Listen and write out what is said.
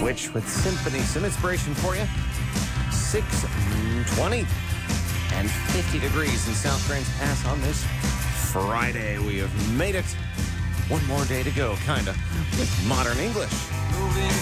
Witch with Symphony. Some inspiration for you. 6:20 and 50 degrees in South Grants Pass on this Friday. We have made it. One more day to go, kinda, with Modern English.